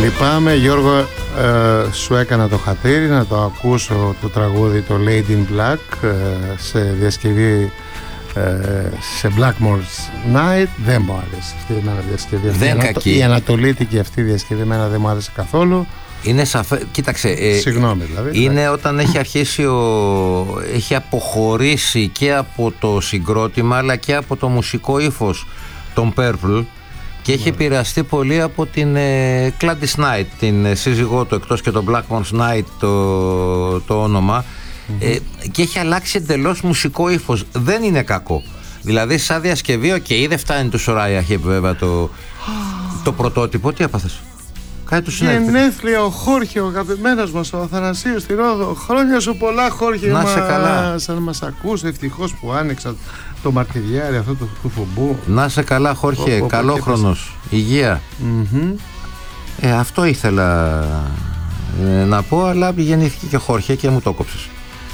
Λυπάμαι Γιώργο, σου έκανα το χατήρι να το ακούσω το τραγούδι το Lady in Black σε διασκευή σε Blackmore's Night. Δεν μου άρεσε αυτή η διασκευή. Η ανατολίτικη αυτή η διασκευή εμένα δεν μου άρεσε καθόλου. Είναι κοίταξε, συγγνώμη δηλαδή. Είναι όταν έχει αρχίσει έχει αποχωρήσει και από το συγκρότημα αλλά και από το μουσικό ύφος των Purple και έχει επηρεαστεί πολύ από την Gladys Knight, την σύζυγό του, εκτός και το Blackmore's Night το όνομα, και έχει αλλάξει εντελώς μουσικό ύφος. Δεν είναι κακό. Δηλαδή σαν διασκευή, και δεν φτάνει του Soraya Heep βέβαια το πρωτότυπο. Τι έπαθες? Κάτι του συνέβη. Γενέθλια ο Χόρχε, ο αγαπημένος μας, ο Αθανασίου στη Ρόδο. Χρόνια σου πολλά, Χόρχε. Να σε καλά. Σαν μας ακούς, ευτυχώς που άνοιξα το μαρτυριάρι αυτό του φομπού. Να σε καλά, Χόρχε. Καλόχρονος. Υγεία. Αυτό ήθελα να πω, αλλά γεννήθηκε και Χόρχε και μου το κόψες.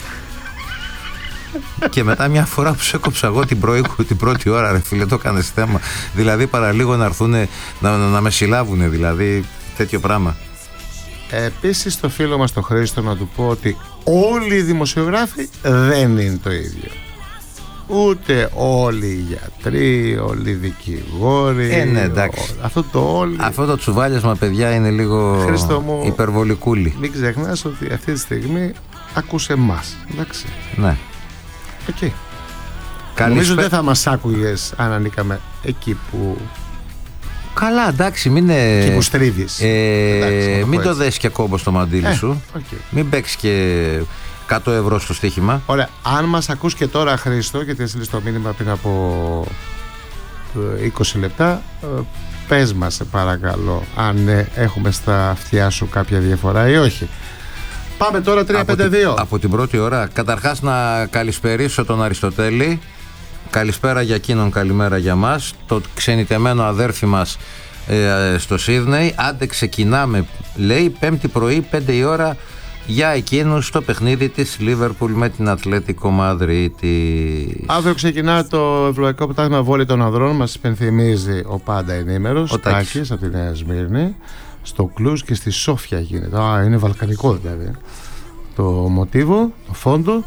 Και μετά μια φορά που σε έκοψα εγώ την πρώτη ώρα, ρε φίλε, το έκανες θέμα. Δηλαδή παραλίγο να έρθουν να με συλλάβουνε, δηλαδή τέτοιο πράγμα. Επίσης το φίλο μας το Χρήστο να του πω ότι όλοι οι δημοσιογράφοι δεν είναι το ίδιο. Ούτε όλοι οι γιατροί, όλοι οι δικηγόροι. Ναι, εντάξει. Αυτό το τσουβάλιασμα, παιδιά, είναι λίγο υπερβολικούλη. Μην ξεχνάς ότι αυτή τη στιγμή ακούς εμάς. Εντάξει. Ναι. Εκεί. Νομίζω δεν θα μας άκουγες αν ανήκαμε εκεί που... Καλά, εντάξει, μην εκεί που στρίβεις. Μην το δες και κόμπο στο μαντίλι σου. Μην παίξεις και 100 ευρώ στο στοίχημα. Ωραία, αν μας ακούς και τώρα, Χρήστο, και έστειλες το μήνυμα πριν από 20 λεπτά, πες μας σε παρακαλώ αν έχουμε στα αυτιά σου κάποια διαφορά ή όχι. Πάμε τώρα 3-5-2. Από την πρώτη ώρα. Καταρχάς να καλησπερίσω τον Αριστοτέλη. Καλησπέρα για εκείνον, καλημέρα για μας. Το ξενιτεμένο αδέρφι μας στο Σίδνεϊ. Άντε ξεκινάμε, λέει, 5η πρωί 5 η ώρα για εκείνους στο παιχνίδι της Λίβερπουλ με την Ατλέτικο Μαδρίτη. Αύριο ξεκινά το Ευρωπαϊκό Πρωτάθλημα Βόλεϊ των Ανδρών. Μας υπενθυμίζει ο πάντα ενήμερος Τάκης από τη Νέα Σμύρνη. Στο Κλουζ και στη Σόφια γίνεται. Είναι βαλκανικό δηλαδή το μοτίβο, το φόντο.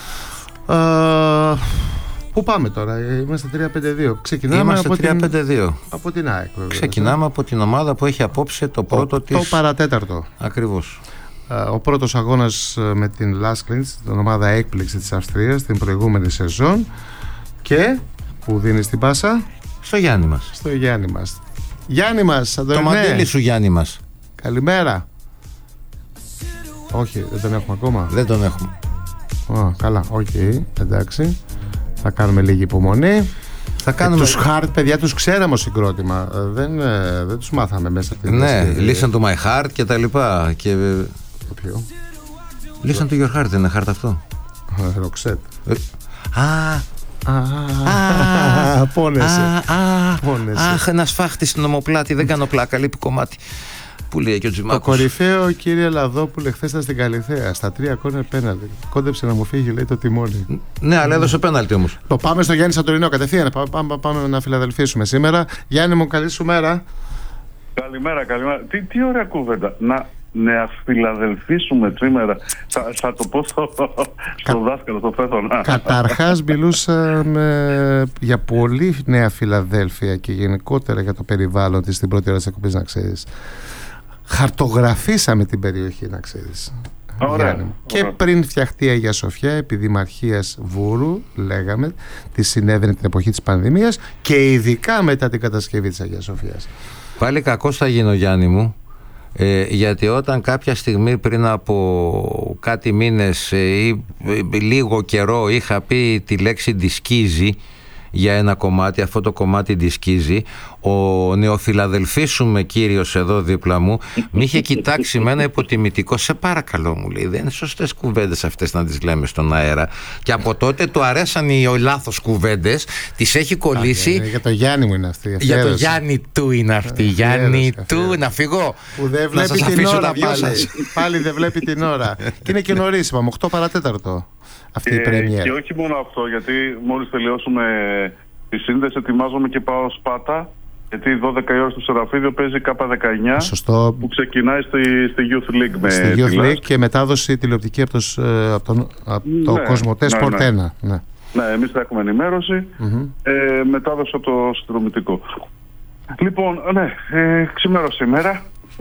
Πού πάμε τώρα? Είμαστε 3-5-2. Ξεκινάμε από την ΑΕΚ. Ξεκινάμε από την ομάδα που έχει απόψε το πρώτο της... Το παρατέταρτο. Ακριβώς. Ο πρώτος αγώνας με την Laskins, την ομάδα έκπληξη της Αυστρίας, την προηγούμενη σεζόν. Και που δίνει την πάσα στο Γιάννη μας. Στο Γιάννη μας. Γιάννη μας, το μαντήλι σου, Γιάννη μας. Καλημέρα. Όχι, δεν τον έχουμε ακόμα. Δεν τον έχουμε. Καλά, εντάξει. Θα κάνουμε λίγη υπομονή. Τους Heart, παιδιά, τους ξέραμε ως συγκρότημα. Δεν τους μάθαμε μέσα από την Listen to my heart και τα λοιπά. Το ποιο? Listen to your heart, δεν είναι heart αυτό? Ροξέτ. Πόνεσαι. Αχ, ένα σφάχτη στην ομοπλάτη. Δεν κάνω πλάκα, λείπει κομμάτι. Που λέει και ο Τζιμάκος. Το κορυφαίο, κύριε Λαδόπουλε, χθες ήταν στην Καλιθέα. Στα 3 κόρνερ πέναλτι. Κόντεψε να μου φύγει, λέει, το τιμόνι. Ναι, αλλά έδωσε πέναλτι όμως. Το πάμε στο Γιάννη Σαντορινό κατευθείαν. Πάμε να φιλαδελφίσουμε σήμερα. Γιάννη μου, καλή σου μέρα. Καλημέρα. Τι ωραία κουβέντα. Να φιλαδελφίσουμε σήμερα. Θα το πω στο δάσκαλο, στο Φέθωνα. Καταρχάς μιλούσαμε για πολύ Νέα Φιλαδέλφια και γενικότερα για το περιβάλλον της στην πρώτη ώρα της εκπομπής, να ξέρεις. Χαρτογραφήσαμε την περιοχή, να ξέρεις. Ωραία. Και πριν φτιαχτεί η Αγία Σοφιά, επί Δημαρχίας Βούρου, λέγαμε, τι συνέβαινε την εποχή της πανδημίας και ειδικά μετά την κατασκευή της Αγίας Σοφιάς. Πάλι κακός θα γίνω, Γιάννη μου. Γιατί όταν κάποια στιγμή πριν από κάτι μήνες ή λίγο καιρό είχα πει τη λέξη δισκίζει για ένα κομμάτι, αυτό το κομμάτι δισκίζει, ο νεοφιλαδελφίσου κύριος εδώ δίπλα μου με είχε κοιτάξει με ένα υποτιμητικό, σε παρακαλώ, μου λέει, δεν είναι σωστές κουβέντες αυτές να τις λέμε στον αέρα, και από τότε του αρέσαν οι λάθος κουβέντες, τις έχει κολλήσει. Για το Γιάννη μου είναι αυτή. Για το Γιάννη του είναι αυτή. Γιάννη του, να φύγω. Που δεν βλέπει την ώρα πάλι δεν βλέπει την ώρα. Και είναι και νωρίς, είπαμε, 8 παρατέταρτο αυτή η πρέμιερα. Και όχι μόνο αυτό, γιατί μόλις τελειώσουμε τη σύνδεση, ετοιμάζομαι και πάω Σπάτα Γιατί 12 η ώρα στο Σεραφείδιο παίζει K19. Σωστό. Που ξεκινάει στη Youth League. Στη Youth League και μετάδοση τηλεοπτική από το Κοσμοτέ Sport 1. Ναι, εμείς θα έχουμε ενημέρωση. Μετάδοση από το συνδρομητικό. Λοιπόν, ναι, ξημέρο σήμερα.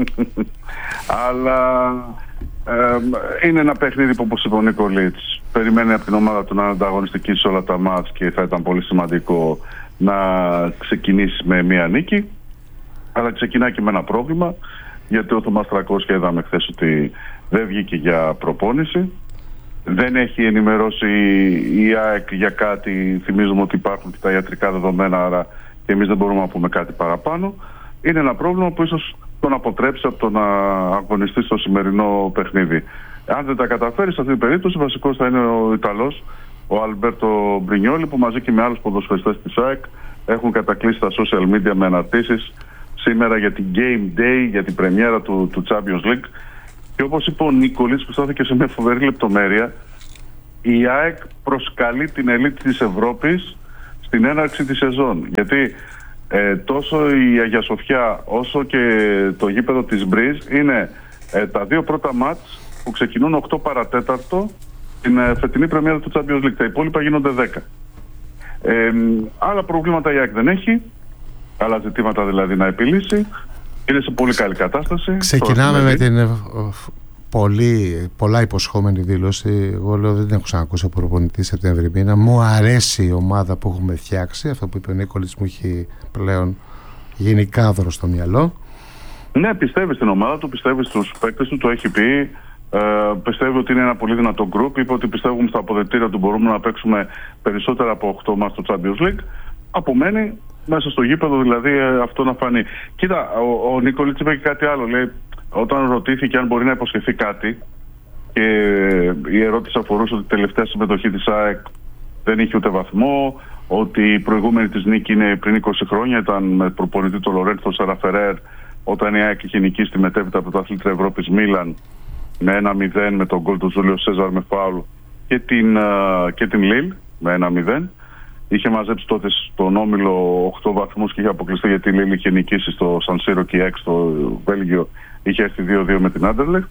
Αλλά είναι ένα παιχνίδι που, όπως είπε ο Νίκολιτς, περιμένει από την ομάδα του να είναι ανταγωνιστική σε όλα τα μάτς και θα ήταν πολύ σημαντικό να ξεκινήσει με μία νίκη. Αλλά ξεκινάει και με ένα πρόβλημα, γιατί ο Θωμάς Τρακόσια είδαμε χθες ότι δεν βγήκε για προπόνηση. Δεν έχει ενημερώσει η ΑΕΚ για κάτι. Θυμίζουμε ότι υπάρχουν και τα ιατρικά δεδομένα, άρα και εμείς δεν μπορούμε να πούμε κάτι παραπάνω. Είναι ένα πρόβλημα που ίσως τον αποτρέψει από το να αγωνιστεί στο σημερινό παιχνίδι. Αν δεν τα καταφέρει, σε αυτή την περίπτωση βασικός θα είναι ο Ιταλός, ο Αλμπέρτο Μπρινιόλι, που μαζί και με άλλους ποδοσφαιριστές της ΑΕΚ έχουν κατακλείσει τα social media με αναρτήσεις σήμερα για την Game Day, για την πρεμιέρα του Champions League. Και όπως είπε ο Νίκολιτς, που στάθηκε σε μια φοβερή λεπτομέρεια, η ΑΕΚ προσκαλεί την ελίτ της Ευρώπης στην έναρξη της σεζόν. Γιατί τόσο η Αγία Σοφιά όσο και το γήπεδο της Μπριζ είναι τα δύο πρώτα μάτς που ξεκινούν 8 παρατέταρτο την φετινή πρεμιέρα του Champions League. Τα υπόλοιπα γίνονται 10. Άλλα προβλήματα η ΑΕΚ δεν έχει, άλλα ζητήματα δηλαδή να επιλύσει. Είναι σε πολύ καλή κατάσταση. Ξεκινάμε με την πολλά υποσχόμενη δήλωση. Εγώ λέω δεν την έχω ξανακούσει από προπονητή Σεπτέμβρη μήνα. Μου αρέσει η ομάδα που έχουμε φτιάξει. Αυτό που είπε ο Νίκολιτς μου έχει πλέον γίνει κάδρο στο μυαλό. Ναι, πιστεύει στην ομάδα του, πιστεύει στους παίκτες του, το έχει πει. Πιστεύει ότι είναι ένα πολύ δυνατό γκρουπ. Είπε ότι πιστεύουμε στα αποδυτήρια του μπορούμε να παίξουμε περισσότερα από 8 μάτς στο Champions League. Απομένει μέσα στο γήπεδο δηλαδή αυτό να φανεί. Κοίτα, ο Νίκολιτς είπε και κάτι άλλο. Λέει, όταν ρωτήθηκε αν μπορεί να υποσχεθεί κάτι, και η ερώτηση αφορούσε ότι η τελευταία συμμετοχή της ΑΕΚ δεν είχε ούτε βαθμό, ότι η προηγούμενη της νίκη είναι πριν 20 χρόνια, ήταν με προπονητή το Λορένθο Σαραφερέρ, όταν η ΑΕΚ είχε νικήσει τη μετέπειτα πρωταθλήτρια Ευρώπης Μίλαν με 1-0 με τον γκολ του Ζούλιο Σέζαρ με φάουλ και την Λίλ με 1-0. Είχε μαζέψει τότε στον όμιλο 8 βαθμούς και είχε αποκλειστεί γιατί η Λίλ είχε νικήσει στο Σαν Σύρο και η ΑΕΚ στο Βέλγιο είχε έρθει 2-2 με την Άντερλεχτ.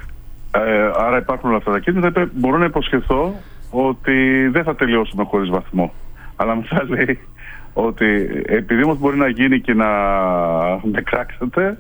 Άρα υπάρχουν όλα αυτά τα κίνητρα. Είπε, μπορώ να υποσχεθώ ότι δεν θα τελειώσουμε χωρίς βαθμό. Αλλά μετά λέει ότι επειδή όμως μπορεί να γίνει και να με κράξετε,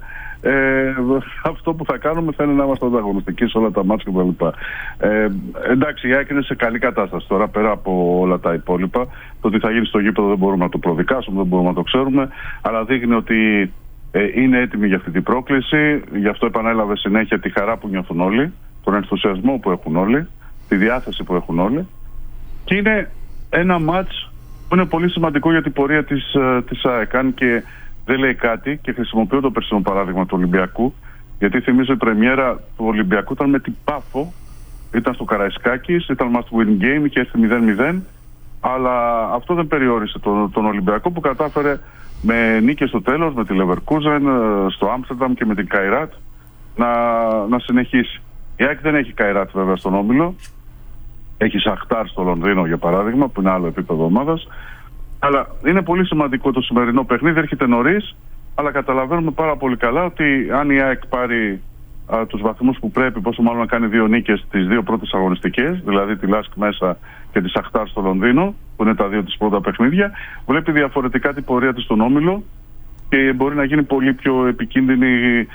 αυτό που θα κάνουμε θα είναι να είμαστε ανταγωνιστικοί σε όλα τα μάτια κτλ. Εντάξει, η ΑΕΚ είναι σε καλή κατάσταση τώρα πέρα από όλα τα υπόλοιπα. Το τι θα γίνει στο γήπεδο δεν μπορούμε να το προδικάσουμε, δεν μπορούμε να το ξέρουμε, αλλά δείχνει ότι είναι έτοιμοι για αυτή την πρόκληση. Γι' αυτό επανέλαβε συνέχεια τη χαρά που νιώθουν όλοι, τον ενθουσιασμό που έχουν όλοι, τη διάθεση που έχουν όλοι. Και είναι ένα μάτς που είναι πολύ σημαντικό για την πορεία της ΑΕΚ. Αν και δεν λέει κάτι, και χρησιμοποιώ το περσινό παράδειγμα του Ολυμπιακού, γιατί θυμίζω η πρεμιέρα του Ολυμπιακού ήταν με την Πάφο, ήταν στο Καραϊσκάκης, ήταν must win game, είχε έρθει 0-0, αλλά αυτό δεν περιόρισε τον Ολυμπιακό που κατάφερε με νίκες στο τέλος, με τη Leverkusen, στο Άμστερνταμ και με την Καϊράτ να συνεχίσει. Η ΑΕΚ δεν έχει Καϊράτ βέβαια στον όμιλο, έχει Σαχτάρ στο Λονδίνο για παράδειγμα, που είναι άλλο επίπεδο ομάδας. Αλλά είναι πολύ σημαντικό το σημερινό παιχνίδι, έρχεται νωρίς, αλλά καταλαβαίνουμε πάρα πολύ καλά ότι αν η ΑΕΚ πάρει τους βαθμούς που πρέπει, πόσο μάλλον να κάνει 2 νίκες στις 2 πρώτες αγωνιστικές, δηλαδή τη Λάσκ μέσα και τη Σαχτάρ στο Λονδίνο, που είναι τα 2 της πρώτα παιχνίδια, βλέπει διαφορετικά την πορεία της στον όμιλο και μπορεί να γίνει πολύ πιο επικίνδυνη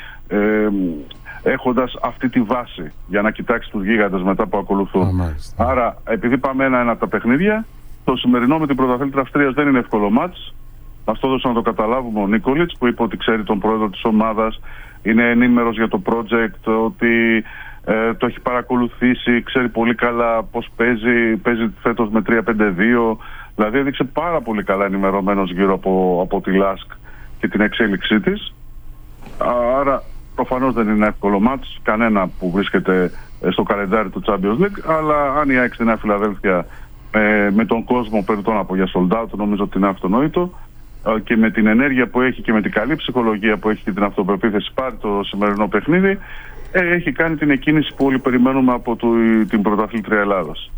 έχοντας αυτή τη βάση για να κοιτάξει τους γίγαντες μετά που ακολουθούν. Άρα, επειδή πάμε ένα από τα παιχνίδια, το σημερινό με την πρωταθλήτρια Αυστρίας δεν είναι εύκολο μάτς. Μας το έδωσε να το καταλάβουμε ο Νίκολιτς, που είπε ότι ξέρει τον πρόεδρο της ομάδας, είναι ενήμερος για το project, ότι το έχει παρακολουθήσει, ξέρει πολύ καλά πώς παίζει φέτος με 3-5-2. Δηλαδή έδειξε πάρα πολύ καλά ενημερωμένος γύρω από τη Λάσκ και την εξέλιξή της. Άρα προφανώς δεν είναι εύκολο μάτς, κανένα που βρίσκεται στο καλεντάρι του Champions League, αλλά αν η ΑΕΚ στη Νέα Φιλαδέλφια με τον κόσμο περί τον από για sold out, νομίζω ότι είναι αυτονόητο, και με την ενέργεια που έχει και με την καλή ψυχολογία που έχει και την αυτοπεποίθηση πάρει το σημερινό παιχνίδι, έχει κάνει την εκκίνηση που όλοι περιμένουμε από την πρωταθλήτρια Ελλάδας.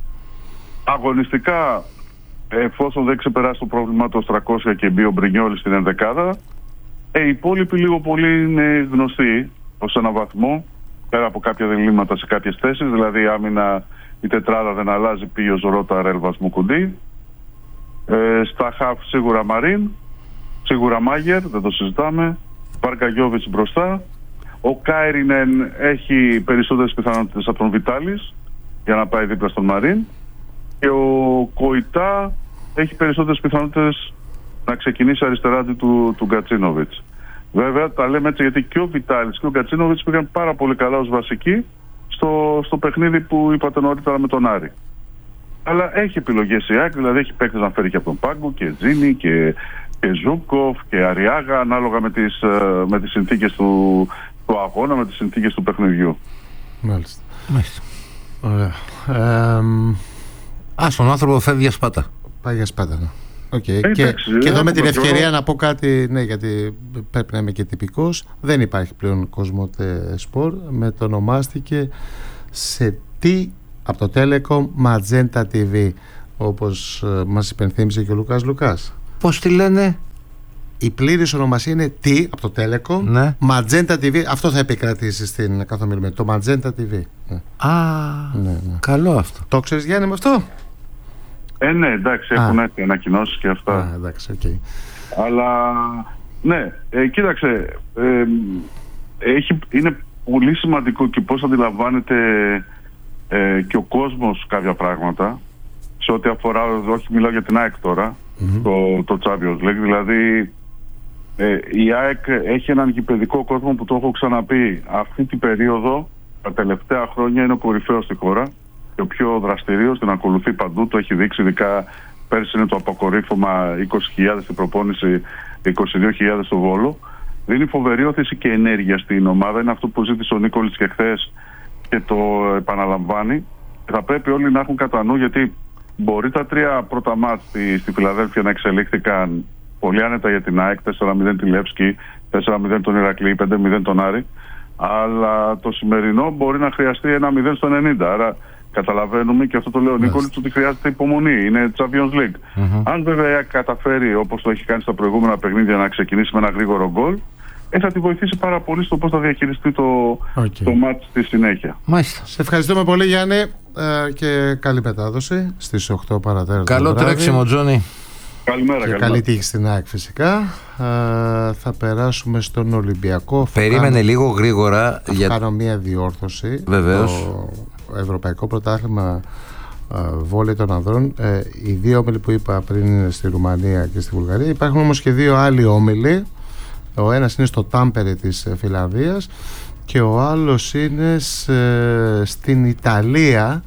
Αγωνιστικά, εφόσον δεν ξεπεράσει το πρόβλημα του 300 και μπει ο Μπρινιόλι στην ενδεκάδα, Οι υπόλοιποι λίγο πολύ είναι γνωστοί ως έναν βαθμό, πέρα από κάποια διλήμματα σε κάποιες θέσεις. Δηλαδή, άμυνα η τετράδα δεν αλλάζει, πήγε ο Ζωρότα, Ρέλβας, Μουκουντή. Στα χαφ σίγουρα Μαρίν, σίγουρα Μάγερ, δεν το συζητάμε. Βαρκαγιόβιτς μπροστά. Ο Κάιρινεν έχει περισσότερες πιθανότητες από τον Βιτάλης για να πάει δίπλα στον Μαρίν. Και ο Κοϊτά έχει περισσότερες πιθανότητες να ξεκινήσει αριστερά του Γκατσίνοβιτς. Βέβαια τα λέμε έτσι γιατί και ο Βιτάλης και ο Γκατσίνοβιτς πήγαν πάρα πολύ καλά ως βασικοί στο παιχνίδι που είπατε νωρίτερα με τον Άρη. Αλλά έχει επιλογές η ΑΕΚ, δηλαδή έχει παίκτες να φέρει και από τον πάγκο και Ζίνη και Ζούκοφ και Αριάγα, ανάλογα με τις συνθήκες του αγώνα, με τις συνθήκες του παιχνιδιού. Μάλιστα. Ωραία. Στον άνθρωπο φεύγει για Σπάτα. Πάει για Σπάτα, ναι. Okay. Και εδώ με την ευκαιρία να πω κάτι, ναι, γιατί πρέπει να είμαι και τυπικός. Δεν υπάρχει πλέον Κοσμοτέ Σπορ. Μετονομάστηκε σε τι από το Telecom Magenta TV, όπως μας υπενθύμισε και ο Λουκάς. Πώς τη λένε? Η πλήρης ονομασία είναι τι από το Telecom, ναι. Magenta TV. Αυτό θα επικρατήσει στην καθομιλία, το Magenta TV. Ναι. Καλό αυτό. Το ξέρεις, Γιάννη, με αυτό? Ναι, εντάξει, έχουν έρθει ανακοινώσεις και αυτά. Εντάξει, okay. Αλλά ναι, κοίταξε, είναι πολύ σημαντικό και πώς αντιλαμβάνεται και ο κόσμος κάποια πράγματα σε ό,τι αφορά, όχι μιλάω για την ΑΕΚ τώρα, το Champions League. Δηλαδή η ΑΕΚ έχει έναν γηπεδικό κόσμο που το έχω ξαναπεί αυτή την περίοδο, τα τελευταία χρόνια είναι ο κορυφαίος στη χώρα και ο πιο δραστηρίος, την ακολουθεί παντού, το έχει δείξει. Ειδικά πέρσι είναι το αποκορύφωμα 20.000 στην προπόνηση, 22.000 στο Βόλο. Δίνει φοβερή όθηση και ενέργεια στην ομάδα. Είναι αυτό που ζήτησε ο Νίκολιτς και χθες και το επαναλαμβάνει. Θα πρέπει όλοι να έχουν κατά νου, γιατί μπορεί τα τρία πρώτα μάτς στη Φιλαδέλφια να εξελίχθηκαν πολύ άνετα για την ΑΕΚ, 4-0 τη Λεύσκη, 4-0 τον Ηρακλή, 5-0 τον Άρη, αλλά το σημερινό μπορεί να χρειαστεί 1-0 στο 90. Άρα καταλαβαίνουμε, και αυτό το λέω ο Νίκολιτς, ότι χρειάζεται υπομονή. Είναι Champions League. Αν βέβαια καταφέρει, όπως το έχει κάνει στα προηγούμενα παιχνίδια, να ξεκινήσει με ένα γρήγορο γκολ, θα τη βοηθήσει πάρα πολύ στο πώς θα διαχειριστεί το μάτς στη συνέχεια. Μάλιστα. Σε ευχαριστούμε πολύ, Γιάννη, και καλή μετάδοση στις 8 παρατέρα. Καλό τρέξιμο, Τζόνι. Καλημέρα. Και καλή τύχη στην ΑΕΚ, φυσικά. Θα περάσουμε στον Ολυμπιακό. Περίμενε λίγο γρήγορα. Θα κάνω μία διόρθωση. Βεβαίως. Το Ευρωπαϊκό Πρωτάθλημα Βόλεϊ των Ανδρών, οι δύο όμιλοι που είπα πριν είναι στη Ρουμανία και στη Βουλγαρία. Υπάρχουν όμως και δύο άλλοι όμιλοι. Ο ένας είναι στο Τάμπερε της Φιλανδίας και ο άλλος είναι στην Ιταλία,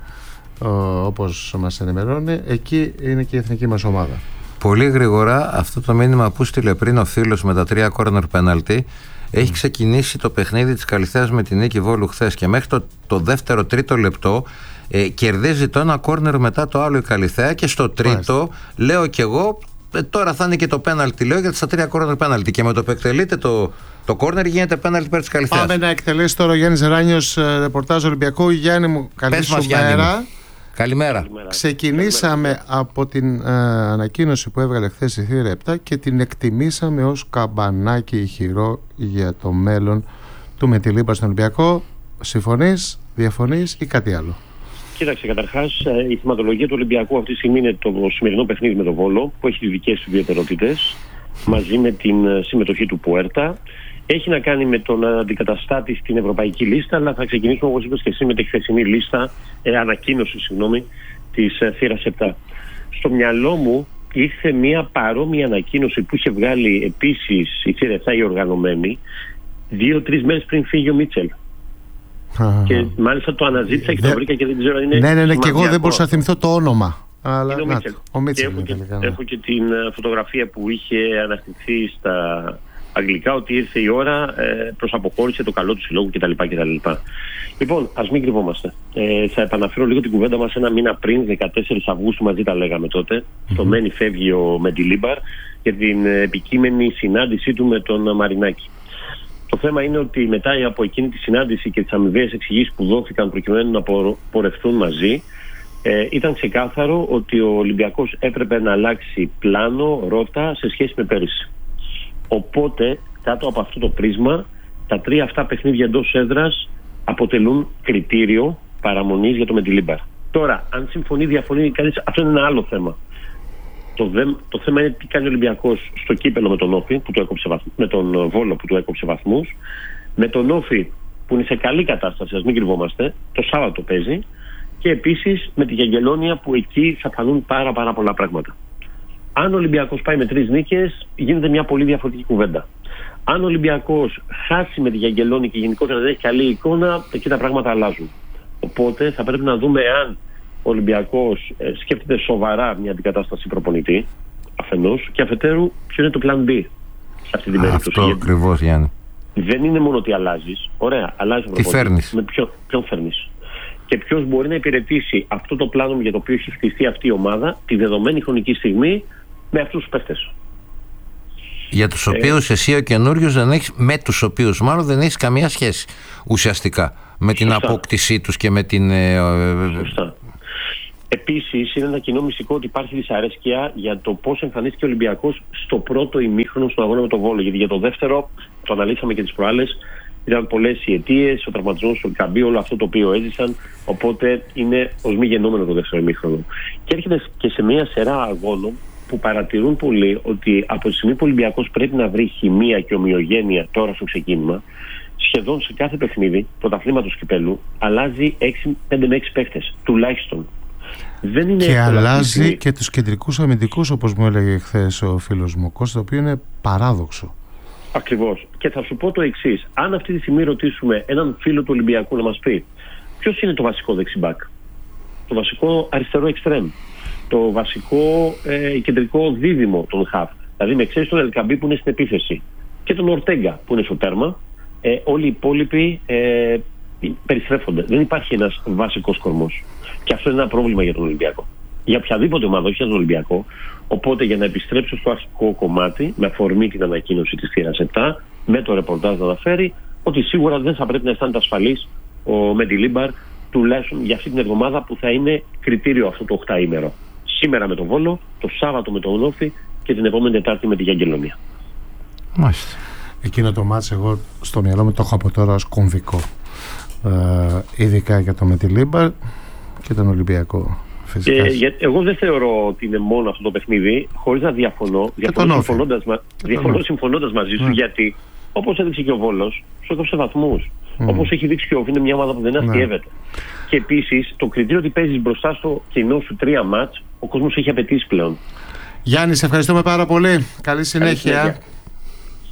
όπως μας ενημερώνει. Εκεί είναι και η εθνική μας ομάδα. Πολύ γρήγορα, αυτό το μήνυμα που στείλε πριν ο φίλος με τα 3 corner penalty, έχει ξεκινήσει το παιχνίδι της Καλυθέας με την νίκη Βόλου χθες και μέχρι το δεύτερο-τρίτο λεπτό κερδίζει το ένα corner μετά το άλλο η Καλυθέα, και στο τρίτο λέω κι εγώ τώρα θα είναι και το πέναλτι, λέω, γιατί στα 3 corner πέναλτι, και με το που εκτελείται το corner γίνεται πέναλτι υπέρ της Καλυθέας. Πάμε να εκτελέσει τώρα ο Γιάννης Ράνιος, ρεπορτάζ Ολυμπιακού. Γιάννη μου, καλή σου μέρα. Καλημέρα. Ξεκινήσαμε από την ανακοίνωση που έβγαλε χθες η Θύρα 7 και την εκτιμήσαμε ως καμπανάκι ηχηρό για το μέλλον του Μετιλήμπα στον Ολυμπιακό. Συμφωνείς, διαφωνείς ή κάτι άλλο? Κοίταξε, καταρχάς η θεματολογία του Ολυμπιακού αυτή τη στιγμή είναι το σημερινό παιχνίδι με τον Βόλο, που έχει τις δικές του ιδιαιτερότητες, μαζί με την συμμετοχή του Πουέρτα. Έχει να κάνει με τον αντικαταστάτη στην ευρωπαϊκή λίστα, αλλά θα ξεκινήσουμε, όπως είπες και εσύ, με τη χθεσινή λίστα, ανακοίνωση της Θύρας 7. Στο μυαλό μου ήρθε μια παρόμοια ανακοίνωση που είχε βγάλει επίσης η Θύρα 7, η οργανωμένη, 2-3 μέρες πριν φύγει ο Μίτσελ. Και μάλιστα το αναζήτησα και το βρήκα και δεν ξέρω αν είναι. Ναι, και εγώ δεν μπορούσα να θυμηθώ το όνομα. Αλλά είναι ο Μίτσελ. Έχω και την φωτογραφία που είχε αναστηθεί στα αγγλικά, ότι ήρθε η ώρα προς αποχώρηση, το καλό του συλλόγου κτλ. Λοιπόν, ας μην κρυβόμαστε. Θα επαναφέρω λίγο την κουβέντα μας ένα μήνα πριν, 14 Αυγούστου, μαζί τα λέγαμε τότε. Στο Μένι φεύγει ο Μεντιλίμπαρ για την επικείμενη συνάντησή του με τον Μαρινάκη. Το θέμα είναι ότι μετά από εκείνη τη συνάντηση και τις αμοιβαίες εξηγήσεις που δόθηκαν προκειμένου να πορευτούν μαζί, ήταν ξεκάθαρο ότι ο Ολυμπιακός έπρεπε να αλλάξει πλάνο, ρότα σε σχέση με πέρυσι. Οπότε κάτω από αυτό το πρίσμα, τα 3 αυτά παιχνίδια εντός έδρας αποτελούν κριτήριο παραμονής για το Μεντιλίμπαρ. Τώρα, αν συμφωνεί, διαφωνεί κανείς, αυτό είναι ένα άλλο θέμα. Το θέμα είναι τι κάνει ο Ολυμπιακός στο κύπελο με τον Όφη, με τον Βόλο που του έκοψε βαθμούς, με τον Όφη που είναι σε καλή κατάσταση, ας μην κρυβόμαστε, το Σάββατο παίζει, και επίσης με τη Γιαγγελόνια που εκεί θα φανούν πάρα πολλά πράγματα. Αν ο Ολυμπιακός πάει με 3 νίκες, γίνεται μια πολύ διαφορετική κουβέντα. Αν ο Ολυμπιακός χάσει με τη Γιαγγελόνια και γενικότερα δεν έχει καλή εικόνα, εκεί τα πράγματα αλλάζουν. Οπότε θα πρέπει να δούμε αν ο Ολυμπιακός σκέφτεται σοβαρά μια αντικατάσταση προπονητή, αφενός, και αφετέρου ποιο είναι το plan B σε αυτή την περίπτωση. Αυτό ακριβώς, Γιάννη. Δεν είναι μόνο ότι αλλάζεις. Ωραία, αλλάζεις. Τι φέρνεις. Με ποιον φέρνεις. Και ποιος μπορεί να υπηρετήσει αυτό το πλάνο για το οποίο έχει χτιστεί αυτή η ομάδα τη δεδομένη χρονική στιγμή με αυτούς τους παίχτες. Για τους οποίους εσύ ο καινούριος δεν έχεις, με τους οποίους μάλλον δεν έχεις καμία σχέση ουσιαστικά με την απόκτησή τους και με την. Σωστά. Επίσης, είναι ένα κοινό μυστικό ότι υπάρχει δυσαρέσκεια για το πώς εμφανίστηκε ο Ολυμπιακός στο πρώτο ημίχρονο στον αγώνα με τον Βόλο. Γιατί για το δεύτερο, το αναλύσαμε και τις προάλλες, ήταν πολλές οι αιτίες, ο τραυματισμός του Καμπί, όλο αυτό το οποίο έζησαν. Οπότε είναι ως μη γεννόμενο το δεύτερο ημίχρονο. Και έρχεται και σε μια σειρά αγώνων που παρατηρούν πολύ ότι από τη στιγμή που ο Ολυμπιακός πρέπει να βρει χημεία και ομοιογένεια τώρα στο ξεκίνημα, σχεδόν σε κάθε παιχνίδι πρωταθλήματος κυπέλου αλλάζει 5 με 6 παίχτες τουλάχιστον. Δεν είναι και αλλάζει και τους κεντρικούς αμυντικούς, όπως μου έλεγε χθες ο φίλος μου Κώστα, το οποίο είναι παράδοξο. Ακριβώς. Και θα σου πω το εξής. Αν αυτή τη στιγμή ρωτήσουμε έναν φίλο του Ολυμπιακού να μας πει ποιος είναι το βασικό δεξιμπάκ, το βασικό αριστερό εξτρέμ, το βασικό κεντρικό δίδυμο των χαφ, δηλαδή με εξαίρεση τον Ελκαμπή που είναι στην επίθεση και τον Ορτέγκα που είναι στο τέρμα, όλοι οι υπόλοιποι περιστρέφονται. Δεν υπάρχει ένας βασικός κορμός. Και αυτό είναι ένα πρόβλημα για τον Ολυμπιακό. Για οποιαδήποτε ομάδα, όχι για τον Ολυμπιακό. Οπότε για να επιστρέψω στο αρχικό κομμάτι, με αφορμή την ανακοίνωση της θύρας 7, με το ρεπορτάζ να αναφέρει ότι σίγουρα δεν θα πρέπει να αισθάνεται ασφαλής ο Μεντιλίμπαρ, τουλάχιστον για αυτή την εβδομάδα που θα είναι κριτήριο αυτό το 8ήμερο. Σήμερα με τον Βόλο, το Σάββατο με τον Όφη και την επόμενη Τετάρτη με τη Γιαγγελονία. Μάλιστα. Εκείνο το μάτς εγώ στο μυαλό μου το έχω από τώρα ως κομβικό. Ειδικά για το Μεντιλίμπαρ και τον Ολυμπιακό. Εγώ δεν θεωρώ ότι είναι μόνο αυτό το παιχνίδι, χωρίς να διαφωνώ. Διαφωνώ συμφωνώντας μαζί σου, γιατί όπως έδειξε και ο Βόλος, σου έδωσε βαθμούς. Όπως έχει δείξει και ο Όφη, είναι μια ομάδα που δεν αστιεύεται. Και επίσης το κριτήριο ότι παίζεις μπροστά στο κοινό σου 3 μάτς, ο κόσμος έχει απαιτήσει πλέον. Γιάννη, σε ευχαριστούμε πάρα πολύ. Καλή συνέχεια.